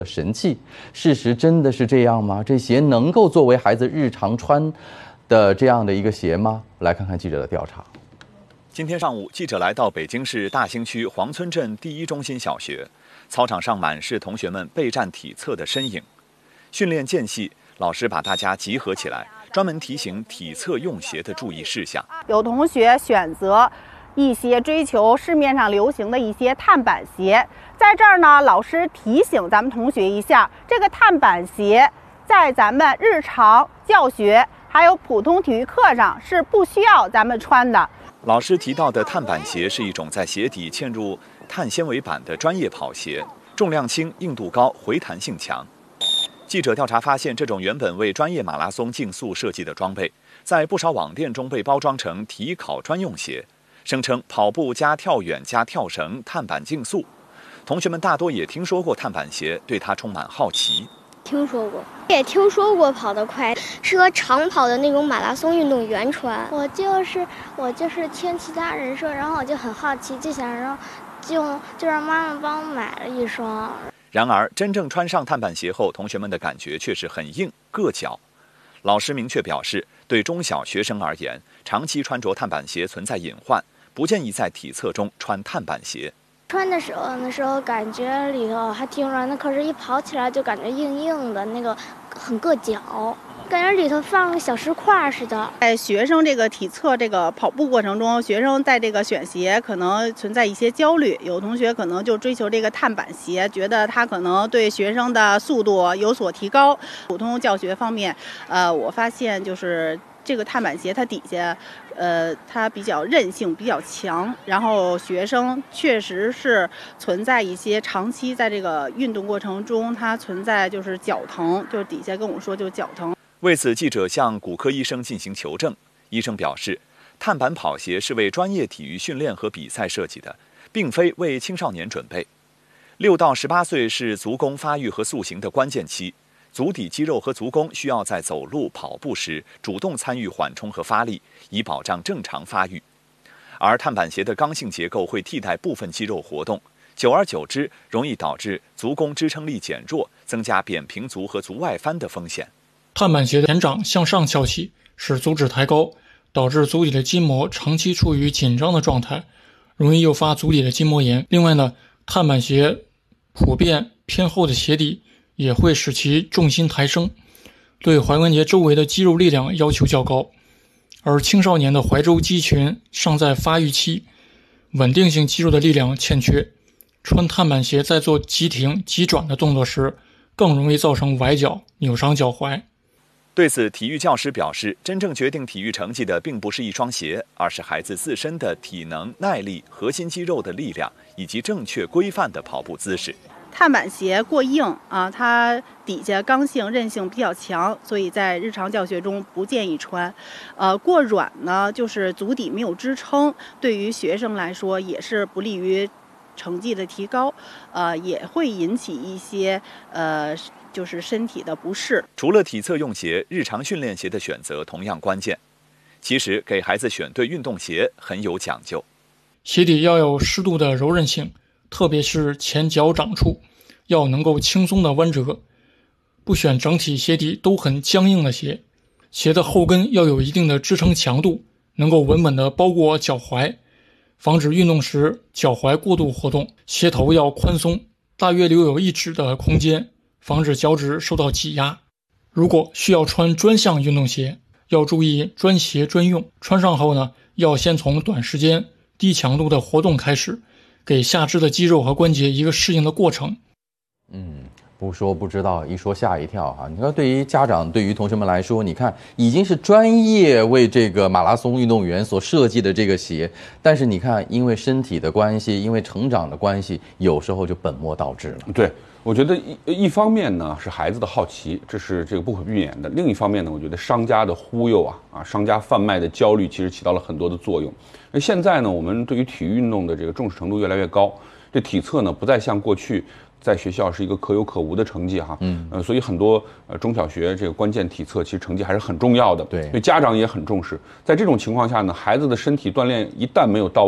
神器，事实真的是这样吗？这鞋能够作为孩子日常穿的这样的一个鞋吗？来看看记者的调查。 今天上午，记者来到北京市大兴区黄村镇第一中心小学，操场上满是同学们备战体测的身影。训练间隙，老师把大家集合起来，专门提醒体测用鞋的注意事项。 有同学选择一些追求市面上流行的一些碳板鞋，在这儿呢，老师提醒咱们同学一下，这个碳板鞋在咱们日常教学还有普通体育课上是不需要咱们穿的。 老师提到的碳板鞋是一种在鞋底嵌入碳纤维板的专业跑鞋，重量轻、硬度高、回弹性强。记者调查发现，这种原本为专业马拉松竞速设计的装备，在不少网店中被包装成体考专用鞋，声称跑步加跳远加跳绳碳板竞速。同学们大多也听说过碳板鞋，对它充满好奇。 听说过，也听说过跑得快，适合长跑的那种马拉松运动员穿。 我就是听其他人说，然后我就很好奇，就想让就让妈妈帮我买了一双。 然而，真正穿上碳板鞋后，同学们的感觉却是很硬、硌脚。老师明确表示，对中小学生而言，长期穿着碳板鞋存在隐患，不建议在体测中穿碳板鞋。 穿的时候感觉里头还挺软的，可是一跑起来就感觉硬硬的，那个很硌脚，感觉里头放个小石块似的。 在学生这个体测这个跑步过程中，学生在这个选鞋可能存在一些焦虑，有同学可能就追求这个碳板鞋，觉得它可能对学生的速度有所提高。普通教学方面，我发现就是这个碳板鞋它底下它比较韧性比较强，然后学生确实是存在一些长期在这个运动过程中，它存在就是脚疼，就是底下跟我说就是脚疼。 为此，记者向骨科医生进行求证，医生表示，碳板跑鞋是为专业体育训练和比赛设计的，并非为青少年准备。6到18岁是足弓发育和塑形的关键期。足底肌肉和足弓需要在走路、跑步时主动参与缓冲和发力，以保障正常发育。而碳板鞋的刚性结构会替代部分肌肉活动，久而久之容易导致足弓支撑力减弱，增加扁平足和足外翻的风险。 碳板鞋的前掌向上翘起，使足趾抬高，导致足底的筋膜长期处于紧张的状态，容易诱发足底的筋膜炎。另外呢，碳板鞋普遍偏厚的鞋底也会使其重心抬升，对踝关节周围的肌肉力量要求较高。而青少年的踝周肌群尚在发育期，稳定性肌肉的力量欠缺，穿碳板鞋在做急停、急转的动作时，更容易造成崴脚、扭伤脚踝。 对此，体育教师表示，真正决定体育成绩的并不是一双鞋，而是孩子自身的体能、耐力、核心肌肉的力量，以及正确规范的跑步姿势。 碳板鞋过硬啊，它底下刚性韧性比较强，所以在日常教学中不建议穿。过软呢，就是足底没有支撑，对于学生来说也是不利于成绩的提高，也会引起一些就是身体的不适。 除了体测用鞋，日常训练鞋的选择同样关键。其实给孩子选对运动鞋很有讲究， 鞋底要有适度的柔韧性，特别是前脚掌处要能够轻松的弯折，不选整体鞋底都很僵硬的鞋。鞋的后跟要有一定的支撑强度，能够稳稳地包裹脚踝，防止运动时脚踝过度活动。鞋头要宽松，大约留有1指的空间，防止脚趾受到挤压。如果需要穿专项运动鞋，要注意专鞋专用。穿上后呢，要先从短时间低强度的活动开始，给下肢的肌肉和关节一个适应的过程。 不说不知道，一说吓一跳哈！你说对于家长、对于同学们来说，你看已经是专业为这个马拉松运动员所设计的这个鞋，但是你看，因为身体的关系，因为成长的关系，有时候就本末倒置了。 对，我觉得一方面呢是孩子的好奇，这是这个不可避免的；另一方面呢，我觉得商家的忽悠商家贩卖的焦虑其实起到了很多的作用。那现在呢，我们对于体育运动的这个重视程度越来越高，这体测呢不再像过去在学校是一个可有可无的成绩所以很多中小学这个关键体测其实成绩还是很重要的，对，所以家长也很重视。在这种情况下呢，孩子的身体锻炼一旦没有到位，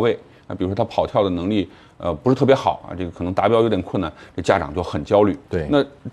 啊，比如说他跑跳的能力不是特别好啊，这个可能达标有点困难，这家长就很焦虑。 对， 那